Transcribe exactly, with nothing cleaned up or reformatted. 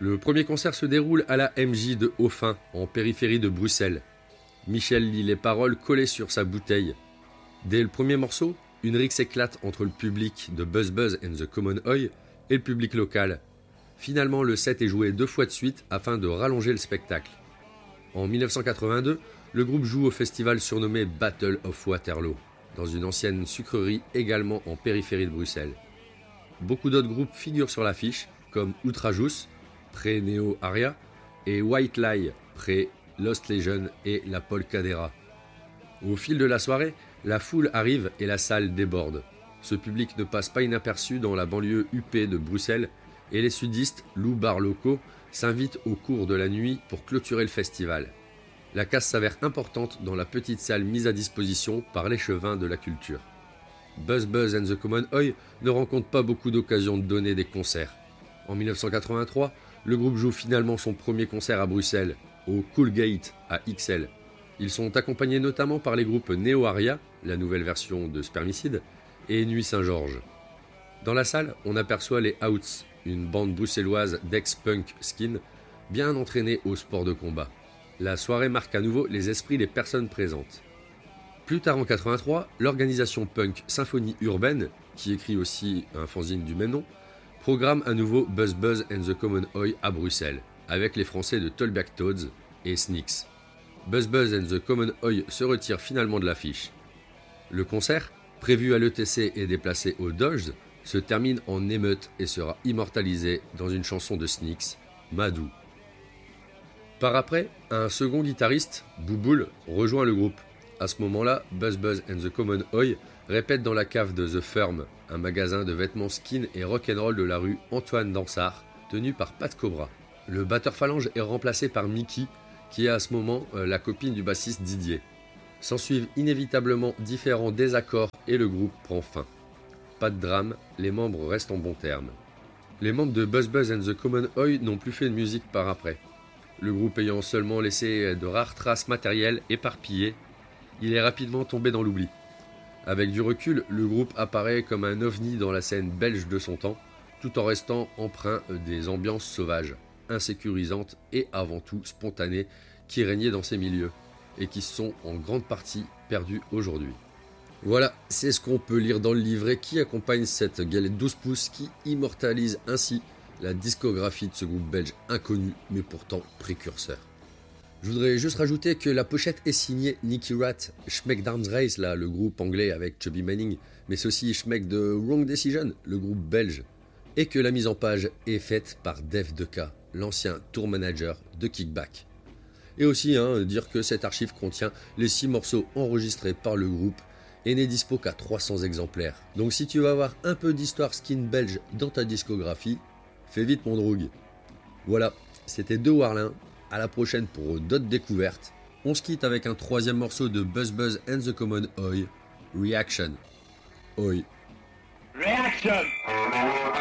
Le premier concert se déroule à la M J de Hautfin, en périphérie de Bruxelles. Michel lit les paroles collées sur sa bouteille. Dès le premier morceau, une rixe éclate entre le public de Buzz Buzz and the Common Oi et le public local. Finalement, le set est joué deux fois de suite afin de rallonger le spectacle. En dix-neuf cent quatre-vingt-deux, le groupe joue au festival surnommé Battle of Waterloo, dans une ancienne sucrerie également en périphérie de Bruxelles. Beaucoup d'autres groupes figurent sur l'affiche, comme Outrajous, près Neo Aria, et White Lie, près Lost Legion et La Polcadera. Au fil de la soirée, la foule arrive et la salle déborde. Ce public ne passe pas inaperçu dans la banlieue huppée de Bruxelles et les sudistes, loups bars locaux, s'invitent au cours de la nuit pour clôturer le festival. La casse s'avère importante dans la petite salle mise à disposition par l'échevin de la culture. Buzz Buzz and the Common Oi ne rencontre pas beaucoup d'occasions de donner des concerts. En dix-neuf cent quatre-vingt-trois, le groupe joue finalement son premier concert à Bruxelles, au Cool Gate à X L. Ils sont accompagnés notamment par les groupes Neo Aria, la nouvelle version de Spermicide, et Nuit Saint-Georges. Dans la salle, on aperçoit les Outs, une bande bruxelloise d'ex-punk skin, bien entraînée au sport de combat. La soirée marque à nouveau les esprits des personnes présentes. Plus tard en quatre-vingt-trois, l'organisation punk Symphonie Urbaine, qui écrit aussi un fanzine du même nom, programme à nouveau Buzz Buzz and the Common Oi à Bruxelles, avec les Français de Tollback Toads et Snicks. Buzz Buzz and the Common Oi se retire finalement de l'affiche. Le concert, prévu à l'E T C et déplacé au Dodge, se termine en émeute et sera immortalisé dans une chanson de Snicks, Madou. Par après, un second guitariste, Bouboule, rejoint le groupe. À ce moment-là, Buzz Buzz and the Common Oi répète dans la cave de The Firm, un magasin de vêtements skin et rock'n'roll de la rue Antoine Dansart, tenu par Pat Cobra. Le batteur phalange est remplacé par Mickey, qui est à ce moment euh, la copine du bassiste Didier. S'ensuivent inévitablement différents désaccords et le groupe prend fin. Pas de drame, les membres restent en bons termes. Les membres de Buzz Buzz and the Common Oi n'ont plus fait de musique par après. Le groupe ayant seulement laissé de rares traces matérielles éparpillées, il est rapidement tombé dans l'oubli. Avec du recul, le groupe apparaît comme un ovni dans la scène belge de son temps, tout en restant empreint des ambiances sauvages, insécurisantes et avant tout spontanées qui régnaient dans ces milieux, et qui sont en grande partie perdues aujourd'hui. Voilà, c'est ce qu'on peut lire dans le livret qui accompagne cette galette douze pouces qui immortalise ainsi la discographie de ce groupe belge inconnu mais pourtant précurseur. Je voudrais juste rajouter que la pochette est signée Nicky Rat, Schmeck Darms Race, là, le groupe anglais avec Chubby Manning, mais c'est aussi Schmeck de Wrong Decision, le groupe belge, et que la mise en page est faite par Dave Deca, l'ancien tour manager de Kickback. Et aussi hein, dire que cette archive contient les six morceaux enregistrés par le groupe et n'est dispo qu'à trois cents exemplaires. Donc si tu veux avoir un peu d'histoire skin belge dans ta discographie, fais vite mon drogue. Voilà, c'était De Warlin. À la prochaine pour d'autres découvertes. On se quitte avec un troisième morceau de Buzz Buzz and the Common Oi, Reaction. Oi. Reaction.